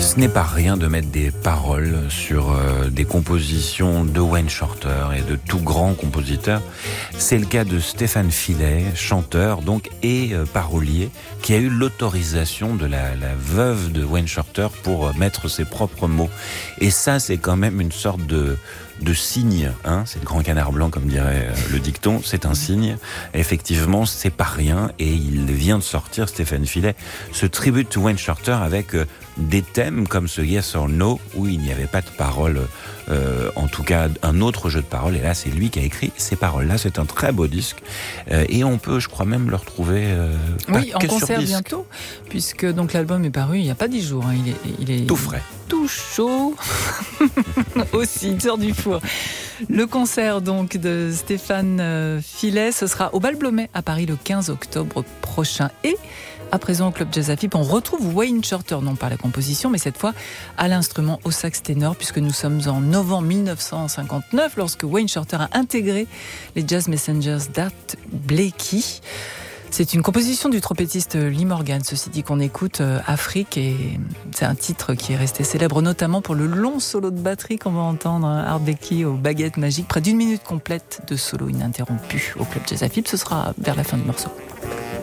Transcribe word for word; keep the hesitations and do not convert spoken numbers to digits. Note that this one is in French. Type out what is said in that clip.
Ce n'est pas rien de mettre des paroles sur euh, des compositions de Wayne Shorter et de tout grands compositeurs. C'est le cas de Stéphane Filet, chanteur donc et euh, parolier, qui a eu l'autorisation de la, la veuve de Wayne Shorter pour euh, mettre ses propres mots. Et ça, c'est quand même une sorte de de signe, hein, c'est le grand canard blanc comme dirait euh, le dicton, c'est un signe. Effectivement, c'est pas rien et il vient de sortir, Stéphane Filet, ce tribute to Wayne Shorter avec euh, des thèmes comme ce Yes or No où il n'y avait pas de paroles, euh, en tout cas un autre jeu de paroles. Et là, c'est lui qui a écrit ces paroles-là. C'est un très beau disque euh, et on peut, je crois même le retrouver. Euh, oui, en que concert bientôt, puisque donc l'album est paru il n'y a pas dix jours. Hein, il est, il est tout frais, tout chaud aussi, il sort du four. Le concert donc de Stéphane Filet, ce sera au Bal Blomet à Paris le quinze octobre prochain. Et à présent au Club Jazz Afib, on retrouve Wayne Shorter, non pas à la composition, mais cette fois à l'instrument au sax ténor, puisque nous sommes en novembre dix-neuf cent cinquante-neuf, lorsque Wayne Shorter a intégré les Jazz Messengers d'Art Blakey. C'est une composition du trompettiste Lee Morgan, ceci dit, qu'on écoute euh, Afrique, et c'est un titre qui est resté célèbre notamment pour le long solo de batterie qu'on va entendre, hein, Art Blakey aux baguettes magiques, près d'une minute complète de solo ininterrompu au Club Jazz Afib. Ce sera vers la fin du morceau.